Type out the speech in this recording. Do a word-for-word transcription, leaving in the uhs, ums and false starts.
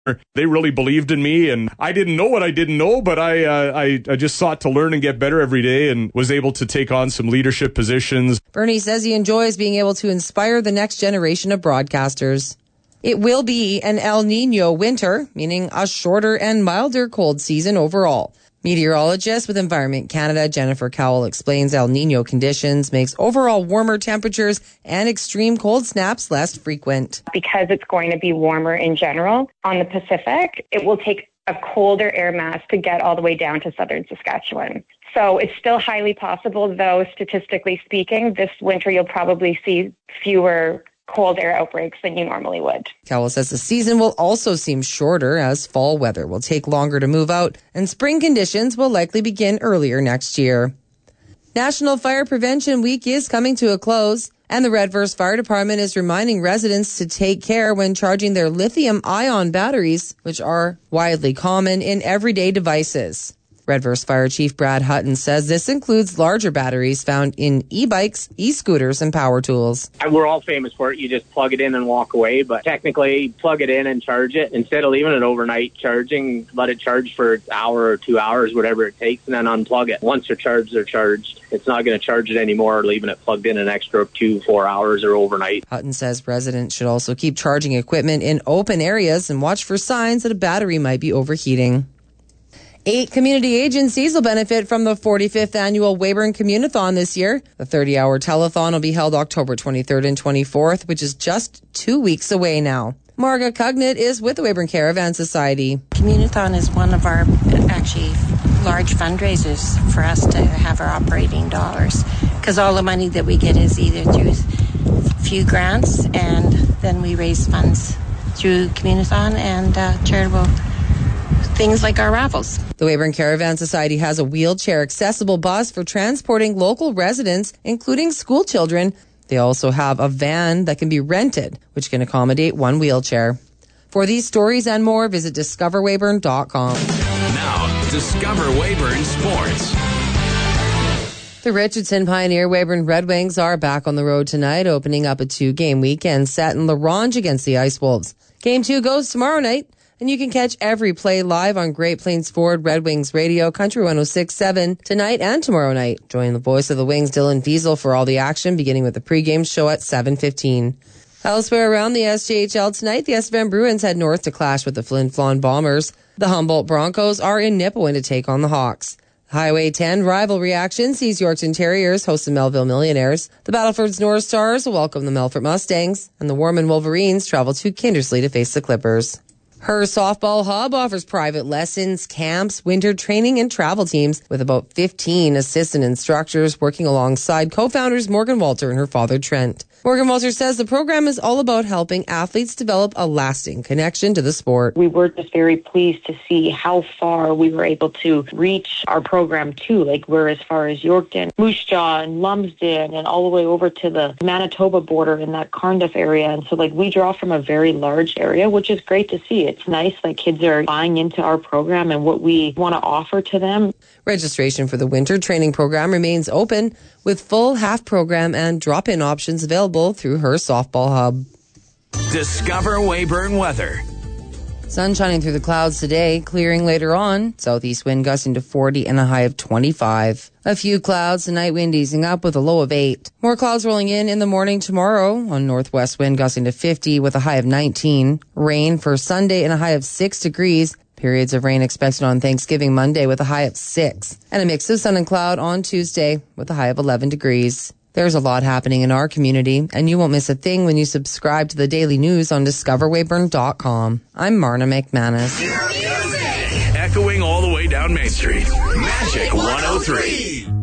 They really believed in me, and I didn't know what I didn't know, but I, uh, I I just sought to learn and get better every day and was able to take on some leadership positions. Bernie says he enjoys being able to inspire the next generation of broadcasters. It will be an El Niño winter, meaning a shorter and milder cold season overall. Meteorologist with Environment Canada, Jennifer Cowell, explains El Niño conditions makes overall warmer temperatures and extreme cold snaps less frequent. Because it's going to be warmer in general on the Pacific, it will take a colder air mass to get all the way down to southern Saskatchewan. So it's still highly possible, though, statistically speaking, this winter you'll probably see fewer cold air outbreaks than you normally would. Cowell says the season will also seem shorter as fall weather will take longer to move out and spring conditions will likely begin earlier next year. National Fire Prevention Week is coming to a close, and the Redverse Fire Department is reminding residents to take care when charging their lithium-ion batteries, which are widely common in everyday devices. Redverse Fire Chief Brad Hutton says this includes larger batteries found in e-bikes, e-scooters, and power tools. We're all famous for it. You just plug it in and walk away, but technically plug it in and charge it. Instead of leaving it overnight charging, let it charge for an hour or two hours, whatever it takes, and then unplug it. Once they're charged, they're charged. It's not going to charge it anymore, leaving it plugged in an extra two, four hours or overnight. Hutton says residents should also keep charging equipment in open areas and watch for signs that a battery might be overheating. Eight community agencies will benefit from the forty-fifth annual Weyburn Communathon this year. The thirty-hour telethon will be held October twenty-third and twenty-fourth, which is just two weeks away now. Marga Cugnett is with the Weyburn Caravan Society. Communathon is one of our actually large fundraisers for us to have our operating dollars, because all the money that we get is either through a few grants and then we raise funds through Communathon and uh, charitable things like our raffles. The Weyburn Caravan Society has a wheelchair-accessible bus for transporting local residents, including school children. They also have a van that can be rented, which can accommodate one wheelchair. For these stories and more, visit discover weyburn dot com. Now, Discover Weyburn Sports. The Richardson Pioneer Weyburn Red Wings are back on the road tonight, opening up a two-game weekend set in La Ronge against the Ice Wolves. Game two goes tomorrow night, and you can catch every play live on Great Plains Ford Red Wings Radio, Country one oh six point seven, tonight and tomorrow night. Join the voice of the Wings, Dylan Fiesel, for all the action, beginning with the pregame show at seven fifteen. Elsewhere around the S J H L tonight, the Estevan Bruins head north to clash with the Flin Flon Bombers. The Humboldt Broncos are in Nipawin to take on the Hawks. Highway ten rivalry action sees Yorkton Terriers host the Melville Millionaires. The Battleford's North Stars will welcome the Melfort Mustangs, and the Warman Wolverines travel to Kindersley to face the Clippers. Her Softball Hub offers private lessons, camps, winter training, and travel teams with about fifteen assistant instructors working alongside co-founders Morgan Walter and her father Trent. Morgan Walter says the program is all about helping athletes develop a lasting connection to the sport. We were just very pleased to see how far we were able to reach our program too. Like we're as far as Yorkton, Moose Jaw, and Lumsden, and all the way over to the Manitoba border in that Cardiff area. And so like we draw from a very large area, which is great to see. It's nice that kids are buying into our program and what we want to offer to them. Registration for the winter training program remains open with full half program and drop-in options available through her Softball Hub. Discover Weyburn weather. Sun shining through the clouds today, clearing later on. Southeast wind gusting to forty and a high of twenty-five. A few clouds, the night wind easing up with a low of eight. More clouds rolling in in the morning tomorrow on northwest wind gusting to fifty with a high of nineteen. Rain for Sunday and a high of six degrees. Periods of rain expected on Thanksgiving Monday with a high of six. And a mix of sun and cloud on Tuesday with a high of eleven degrees. There's a lot happening in our community, and you won't miss a thing when you subscribe to the daily news on discover weyburn dot com. I'm Marna McManus. Echoing all the way down Main Street. Magic one oh three.